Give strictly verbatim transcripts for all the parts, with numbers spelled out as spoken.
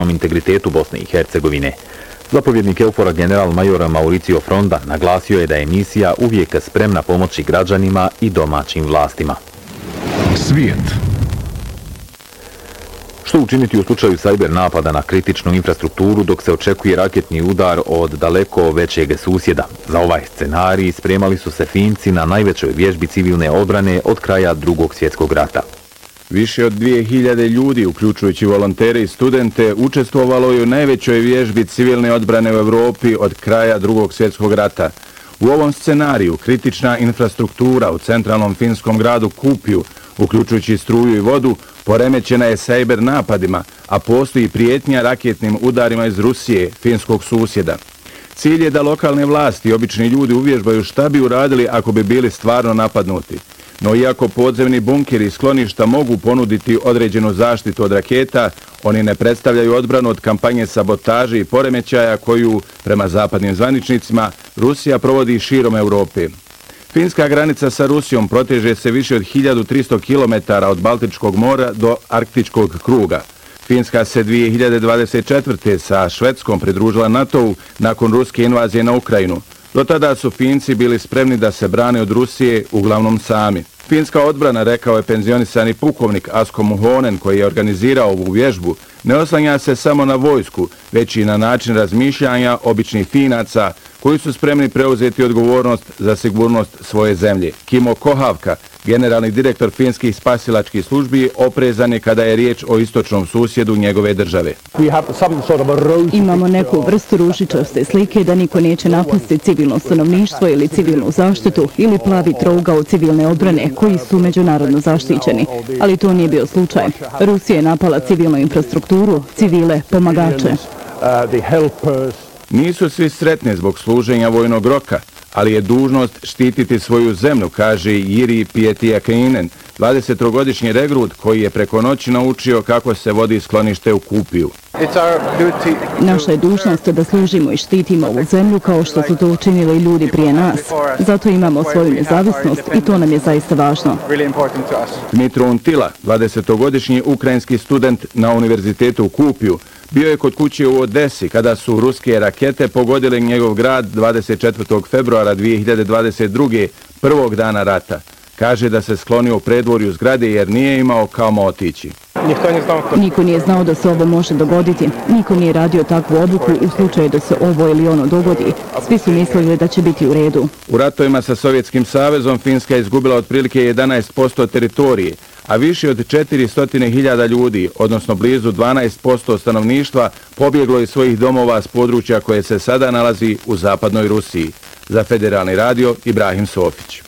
integritetu Bosne i Hercegovine. Zapovjednik EUFOR-a general major Mauricio Fronda naglasio je da je misija uvijek spremna pomoći građanima i domaćim vlastima. Svijet. Što učiniti u slučaju sajber napada na kritičnu infrastrukturu dok se očekuje raketni udar od daleko većeg susjeda? Za ovaj scenarij spremali su se Finci na najvećoj vježbi civilne odbrane od kraja Drugog svjetskog rata. Više od dvije hiljade ljudi, uključujući volontere i studente, učestvovalo je u najvećoj vježbi civilne odbrane u Europi od kraja Drugog svjetskog rata. U ovom scenariju kritična infrastruktura u centralnom finskom gradu Kuopiju, uključujući struju i vodu, poremećena je sajber napadima, a postoji prijetnja raketnim udarima iz Rusije, finskog susjeda. Cilj je da lokalne vlasti i obični ljudi uvježbaju šta bi uradili ako bi bili stvarno napadnuti. No iako podzemni bunkeri i skloništa mogu ponuditi određenu zaštitu od raketa, oni ne predstavljaju odbranu od kampanje sabotaže i poremećaja koju, prema zapadnim zvaničnicima, Rusija provodi širom Europe. Finska granica sa Rusijom proteže se više od hiljadu tristo kilometara od Baltičkog mora do Arktičkog kruga. Finska se dvije hiljade dvadeset četvrte. sa Švedskom pridružila NATO-u nakon ruske invazije na Ukrajinu. Do tada su Finci bili spremni da se brane od Rusije, uglavnom sami. Finska odbrana, rekao je penzionisani pukovnik Asko Muhonen koji je organizirao ovu vježbu, ne oslanja se samo na vojsku, već i na način razmišljanja običnih Finaca koji su spremni preuzeti odgovornost za sigurnost svoje zemlje. Kimo Kohavka, generalni direktor finskih spasilačkih službi, oprezan je kada je riječ o istočnom susjedu njegove države. Imamo neku vrstu ružičaste slike da niko neće napasti civilno stanovništvo ili civilnu zaštitu ili plavi trougao civilne odbrane koji su međunarodno zaštićeni. Ali to nije bio slučaj. Rusija je napala civilnu infrastrukturu, civile, pomagače. Nisu svi sretni zbog služenja vojnog roka, ali je dužnost štititi svoju zemlju, kaže Jiri Pietiakainen, dvadesettrogodišnji regrut koji je preko noći naučio kako se vodi sklonište u Kuopiju. Naša je dužnost da služimo i štitimo ovu zemlju kao što su to učinili ljudi prije nas. Zato imamo svoju nezavisnost i to nam je zaista važno. Dmitro Untila, dvadesetogodišnji ukrajinski student na univerzitetu u Kuopiju, bio je kod kuće u Odesi kada su ruske rakete pogodile njegov grad dvadeset četvrtog februara dvije hiljade dvadeset druge. prvog dana rata. Kaže da se sklonio u predvorju zgrade jer nije imao kamo otići. Niko nije znao da se ovo može dogoditi. Niko nije radio takvu odluku u slučaju da se ovo ili ono dogodi. Svi su mislili da će biti u redu. U ratovima sa Sovjetskim savezom Finska je izgubila otprilike jedanaest posto teritorije, a više od četiristo hiljada ljudi, odnosno blizu dvanaest posto stanovništva, pobjeglo iz svojih domova s područja koje se sada nalazi u zapadnoj Rusiji. Za Federalni radio, Ibrahim Sofić.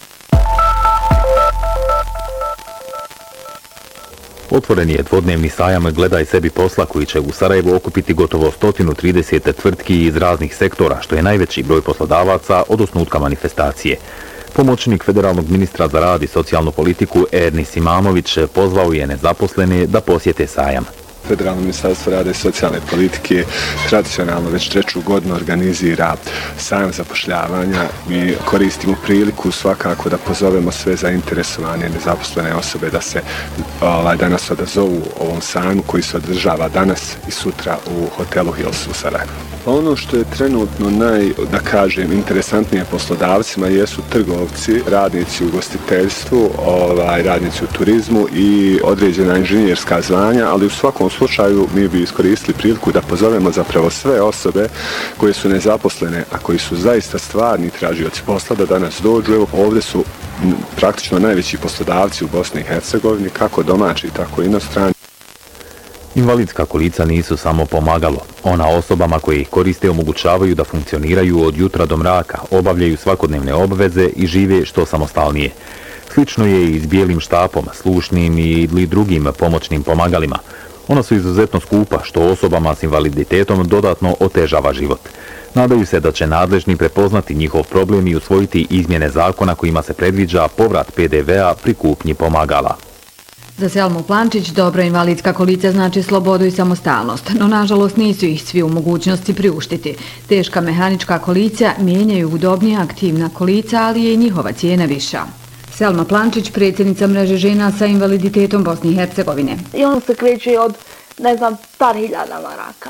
Otvoren je dvodnevni sajam Gledaj sebi posla koji će u Sarajevu okupiti gotovo sto trideset tvrtki iz raznih sektora, što je najveći broj poslodavaca od osnutka manifestacije. Pomoćnik federalnog ministra za rad i socijalnu politiku Ernis Imamović pozvao je nezaposlene da posjete sajam. Federalno ministarstvo rada i socijalne politike tradicionalno već treću godinu organizira sajam zapošljavanja i koristimo priliku svakako da pozovemo sve zainteresovane nezaposlene osobe da se ovaj, danas odazovu ovom sajmu koji se održava danas i sutra u hotelu Hills u Sarajevu. Ono što je trenutno naj, da kažem, interesantnije poslodavcima jesu trgovci, radnici u ugostiteljstvu, ovaj, radnici u turizmu i određena inženjerska zvanja, ali u svakom slučaju mi bi iskoristili priliku da pozovemo zapravo sve osobe koje su nezaposlene, a koji su zaista stvarni tražioci posla da danas dođu. Evo, ovdje su praktično najveći poslodavci u Bosni i Hercegovini, kako domaći, tako i inostrani. Invalidska kolica nisu samo pomagalo. Ona osobama koje ih koriste omogućavaju da funkcioniraju od jutra do mraka, obavljaju svakodnevne obveze i žive što samostalnije. Slično je i s bijelim štapom, slušnim ili drugim pomoćnim pomagalima. Ona su izuzetno skupa, što osobama s invaliditetom dodatno otežava život. Nadaju se da će nadležni prepoznati njihov problem i usvojiti izmjene zakona kojima se predviđa povrat pe de vea pri kupnji pomagala. Za Selmu Plančić dobra invalidska kolica znači slobodu i samostalnost, no nažalost nisu ih svi u mogućnosti priuštiti. Teška mehanička kolica mijenjaju udobnija aktivna kolica, ali je i njihova cijena viša. Selma Plančić, predsjednica mreže žena sa invaliditetom Bosne i Hercegovine. I on se kreće od, ne znam, par hiljada maraka.